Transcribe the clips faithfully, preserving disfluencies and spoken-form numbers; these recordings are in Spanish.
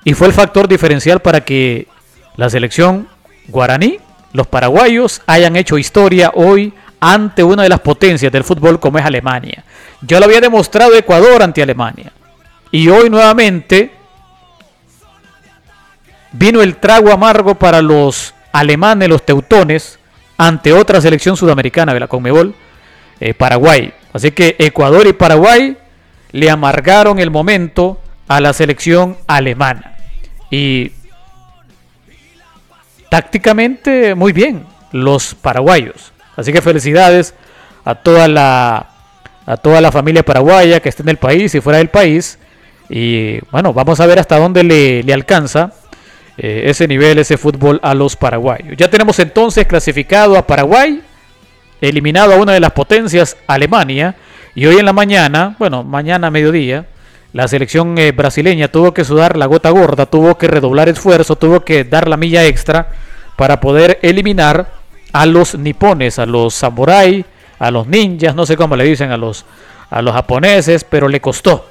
y fue el factor diferencial para que la selección guaraní, los paraguayos, hayan hecho historia hoy ante una de las potencias del fútbol como es Alemania. Ya lo había demostrado Ecuador ante Alemania. Y hoy nuevamente vino el trago amargo para los alemanes, los teutones, ante otra selección sudamericana de la Conmebol, eh, Paraguay. Así que Ecuador y Paraguay le amargaron el momento a la selección alemana. Y tácticamente muy bien los paraguayos. Así que felicidades a toda la a toda la familia paraguaya que esté en el país y fuera del país. Y bueno, vamos a ver hasta dónde le, le alcanza eh, ese nivel, ese fútbol a los paraguayos. Ya tenemos entonces clasificado a Paraguay, eliminado a una de las potencias, Alemania. Y hoy en la mañana, bueno, mañana a mediodía, la selección eh, brasileña tuvo que sudar la gota gorda, tuvo que redoblar esfuerzo, tuvo que dar la milla extra para poder eliminar a los nipones, a los samuráis, a los ninjas, no sé cómo le dicen a los, a los japoneses, pero le costó.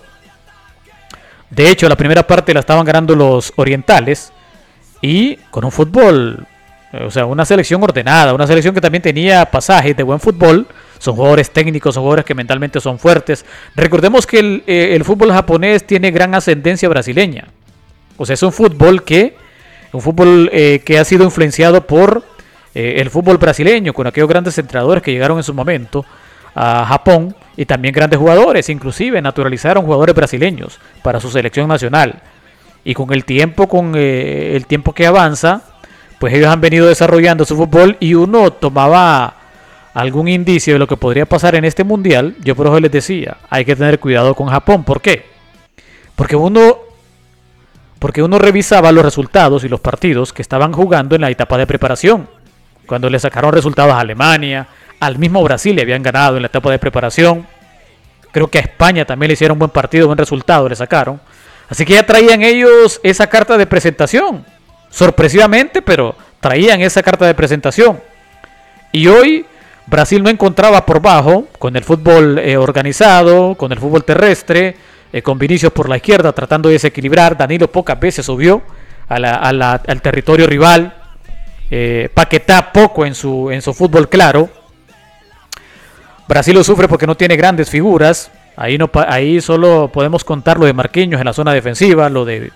De hecho, la primera parte la estaban ganando los orientales y con un fútbol, o sea, una selección ordenada, una selección que también tenía pasajes de buen fútbol. Son jugadores técnicos, son jugadores que mentalmente son fuertes. Recordemos que el, eh, el fútbol japonés tiene gran ascendencia brasileña. O sea, es un fútbol que, un fútbol eh, que ha sido influenciado por eh, el fútbol brasileño, con aquellos grandes entrenadores que llegaron en su momento a Japón y también grandes jugadores, inclusive naturalizaron jugadores brasileños para su selección nacional. Y con el tiempo, con eh, el tiempo que avanza, pues ellos han venido desarrollando su fútbol y uno tomaba algún indicio de lo que podría pasar en este mundial. Yo por eso les decía, hay que tener cuidado con Japón. ¿Por qué? Porque uno, porque uno revisaba los resultados y los partidos que estaban jugando en la etapa de preparación. Cuando le sacaron resultados a Alemania, al mismo Brasil le habían ganado en la etapa de preparación. Creo que a España también le hicieron buen partido, buen resultado, le sacaron. Así que ya traían ellos esa carta de presentación. Sorpresivamente, pero traían esa carta de presentación. Y hoy Brasil no encontraba por bajo, con el fútbol eh, organizado, con el fútbol terrestre, eh, con Vinicius por la izquierda tratando de desequilibrar. Danilo pocas veces subió a la, a la, al territorio rival. Eh, Paquetá poco en su, en su fútbol claro. Brasil lo sufre porque no tiene grandes figuras. Ahí, no, ahí solo podemos contar lo de Marquinhos en la zona defensiva, lo de,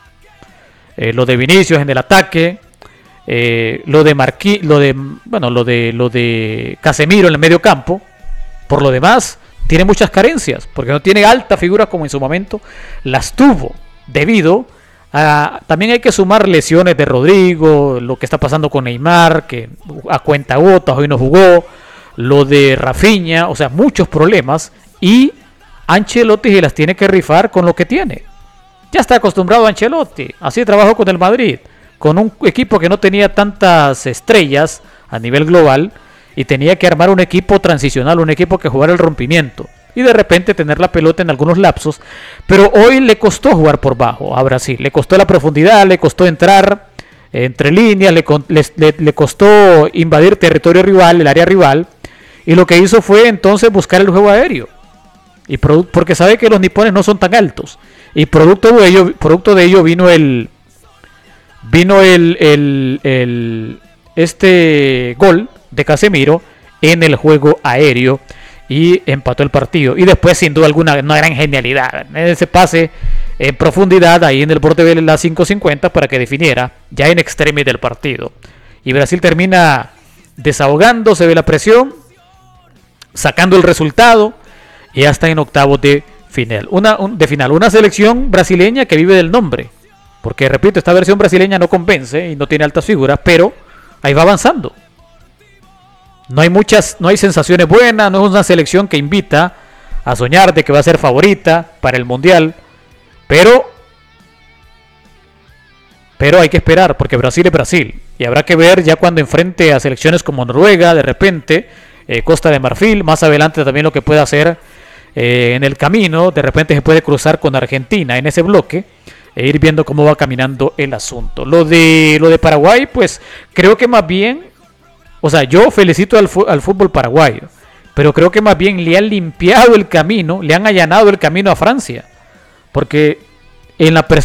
eh, lo de Vinicius en el ataque. Eh, lo de Marquí, lo de bueno, lo de lo de Casemiro en el medio campo. Por lo demás, tiene muchas carencias, porque no tiene alta figura como en su momento las tuvo, debido a, también hay que sumar lesiones de Rodrigo, lo que está pasando con Neymar, que a cuentagotas hoy no jugó, lo de Rafinha, o sea, muchos problemas, y Ancelotti se las tiene que rifar con lo que tiene. Ya está acostumbrado a Ancelotti, así trabajó con el Madrid, con un equipo que no tenía tantas estrellas a nivel global y tenía que armar un equipo transicional, un equipo que jugara el rompimiento y de repente tener la pelota en algunos lapsos. Pero hoy le costó jugar por bajo a Brasil, le costó la profundidad, le costó entrar entre líneas, le, le, le costó invadir territorio rival, el área rival, y lo que hizo fue entonces buscar el juego aéreo, y porque sabe que los nipones no son tan altos, y producto de ello, producto de ello vino el Vino el, el, el este gol de Casemiro en el juego aéreo y empató el partido. Y después, sin duda alguna, una gran genialidad en ese pase en profundidad ahí en el borde de la cinco cincuenta para que definiera ya en extremis del partido. Y Brasil termina desahogándose de la presión, sacando el resultado y hasta en octavos de final. Una, un, de final. Una selección brasileña que vive del nombre. Porque, repito, esta versión brasileña no convence y no tiene altas figuras, pero ahí va avanzando. No hay muchas, no hay sensaciones buenas, no es una selección que invita a soñar de que va a ser favorita para el Mundial, pero, pero hay que esperar, porque Brasil es Brasil, y habrá que ver ya cuando enfrente a selecciones como Noruega, de repente, eh, Costa de Marfil, más adelante también lo que puede hacer eh, en el camino, de repente se puede cruzar con Argentina en ese bloque, e ir viendo cómo va caminando el asunto. Lo de lo de Paraguay, pues creo que más bien, o sea, yo felicito al, al fútbol paraguayo, pero creo que más bien le han limpiado el camino, le han allanado el camino a Francia, porque en la perspectiva